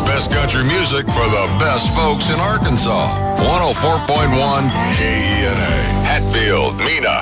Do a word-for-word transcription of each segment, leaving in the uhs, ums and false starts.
best country music for the best folks in Arkansas. one oh four point one K E N A. Hatfield, Mena.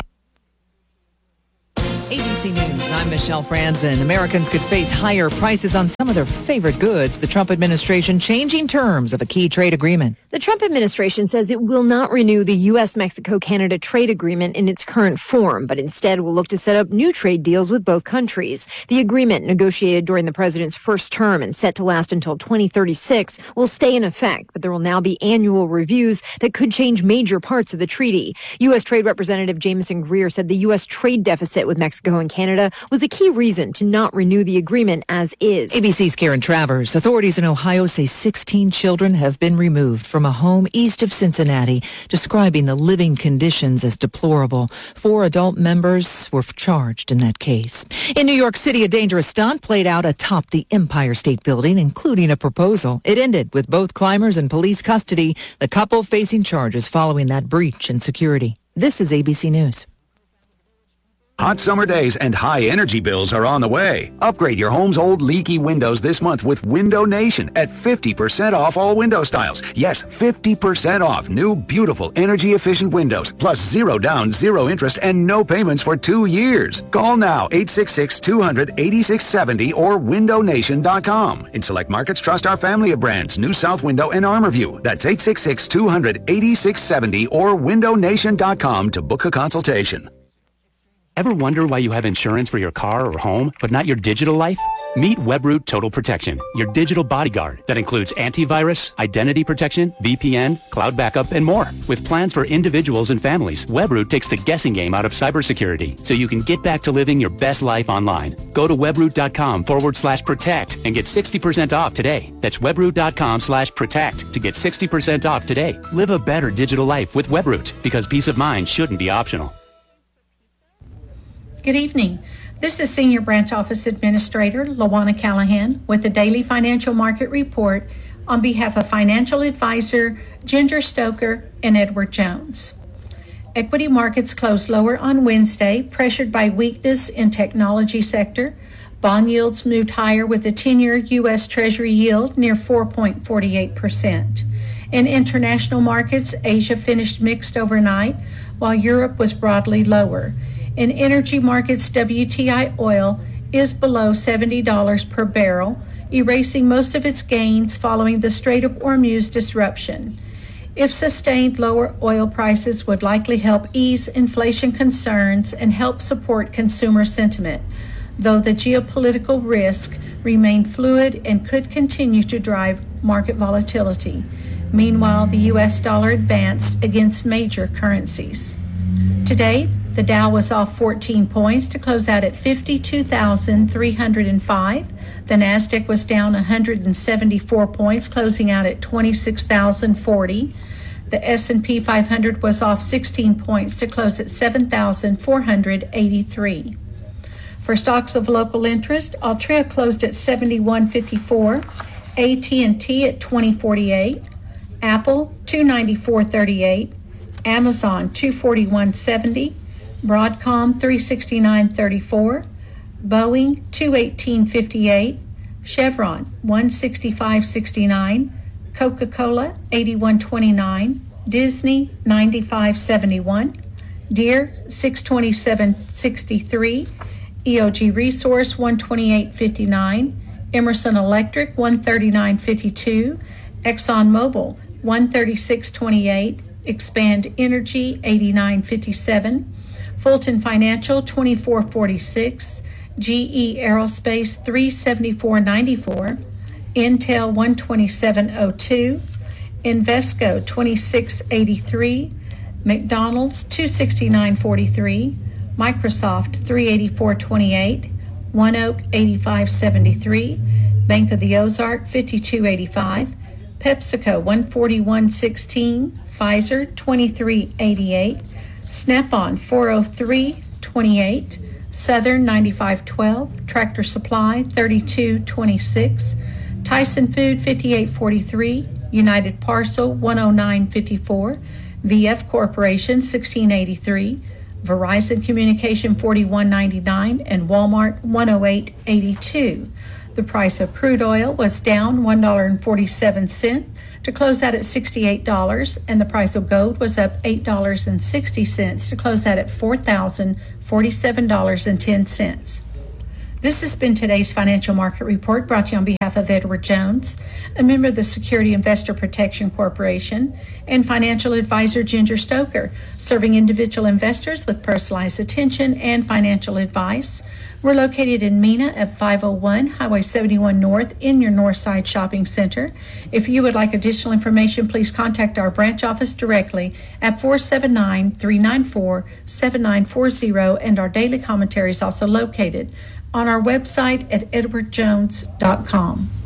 A B C News, I'm Michelle Franzen. Americans could face higher prices on some of their favorite goods. The Trump administration changing terms of a key trade agreement. The Trump administration says it will not renew the U S Mexico Canada trade agreement in its current form, but instead will look to set up new trade deals with both countries. The agreement, negotiated during the president's first term and set to last until twenty thirty-six, will stay in effect, but there will now be annual reviews that could change major parts of the treaty. U S. Trade Representative Jameson Greer said the U S trade deficit with Mexico and Canada was a key reason to not renew the agreement as is. A B C's Karen Travers. Authorities in Ohio say sixteen children have been removed from a home east of Cincinnati, describing the living conditions as deplorable. Four adult members were charged in that case. In New York City, a dangerous stunt played out atop the Empire State Building, including a proposal. It ended with both climbers in police custody, the couple facing charges following that breach in security. This is A B C News. Hot summer days and high energy bills are on the way. Upgrade your home's old leaky windows this month with Window Nation at fifty percent off all window styles. Yes, fifty percent off new, beautiful, energy-efficient windows, plus zero down, zero interest, and no payments for two years. Call now, eight six six, two hundred, eighty-six seventy or window nation dot com. In select markets, trust our family of brands, New South Window and ArmorView. That's eight six six, two hundred, eighty-six seventy or window nation dot com to book a consultation. Ever wonder why you have insurance for your car or home, but not your digital life? Meet Webroot Total Protection, your digital bodyguard that includes antivirus, identity protection, V P N, cloud backup, and more. With plans for individuals and families, Webroot takes the guessing game out of cybersecurity so you can get back to living your best life online. Go to webroot.com forward slash protect and get sixty percent off today. That's webroot.com slash protect to get sixty percent off today. Live a better digital life with Webroot, because peace of mind shouldn't be optional. Good evening. This is Senior Branch Office Administrator Lawana Callahan with the Daily Financial Market Report on behalf of Financial Advisor Ginger Stoker and Edward Jones. Equity markets closed lower on Wednesday, pressured by weakness in technology sector. Bond yields moved higher with the ten-year U S Treasury yield near four point four eight percent. In international markets, Asia finished mixed overnight, while Europe was broadly lower. In energy markets, W T I oil is below seventy dollars per barrel, erasing most of its gains following the Strait of Hormuz disruption. If sustained, lower oil prices would likely help ease inflation concerns and help support consumer sentiment, though the geopolitical risk remain fluid and could continue to drive market volatility. Meanwhile, the U S dollar advanced against major currencies. Today, the Dow was off fourteen points to close out at fifty-two thousand three hundred five. The Nasdaq was down one hundred seventy-four points, closing out at twenty-six thousand forty. The S and P five hundred was off sixteen points to close at seven thousand four hundred eighty-three. For stocks of local interest, Altria closed at seventy-one fifty-four, A T and T at twenty forty-eight, Apple two ninety-four thirty-eight, Amazon two forty-one seventy, Broadcom three sixty-nine thirty-four, Boeing two eighteen fifty-eight, Chevron one sixty-five sixty-nine, Coca-Cola eighty-one twenty-nine, Disney ninety-five seventy-one, Deere six twenty-seven sixty-three, E O G Resource one twenty-eight fifty-nine, Emerson Electric one thirty-nine fifty-two, ExxonMobil one thirty-six twenty-eight, Expand Energy eighty-nine fifty-seven, Fulton Financial twenty-four forty-six, G E Aerospace three seventy-four ninety-four, Intel one twenty-seven oh two, Invesco twenty-six eighty-three, McDonald's two sixty-nine forty-three, Microsoft three eighty-four twenty-eight, One Oak eighty-five seventy-three, Bank of the Ozark fifty-two eighty-five, PepsiCo one forty-one sixteen, Pfizer twenty-three eighty-eight, Snap-on four oh three twenty-eight, Southern ninety-five twelve, Tractor Supply thirty-two twenty-six, Tyson Food fifty-eight forty-three, United Parcel one oh nine fifty-four, V F Corporation sixteen eighty-three, Verizon Communication forty-one ninety-nine, and Walmart one oh eight eighty-two. The price of crude oil was down one dollar and forty-seven cents to close out at sixty-eight dollars, and the price of gold was up eight dollars and sixty cents to close out at four thousand forty-seven dollars and ten cents. This has been today's Financial Market Report, brought to you on behalf of Edward Jones, a member of the Security Investor Protection Corporation, and financial advisor Ginger Stoker, serving individual investors with personalized attention and financial advice. We're located in Mena at five oh one Highway seventy-one North in your Northside Shopping Center. If you would like additional information, please contact our branch office directly at four seven nine, three nine four, seven nine four zero, and our daily commentary is also located on our website at edward jones dot com.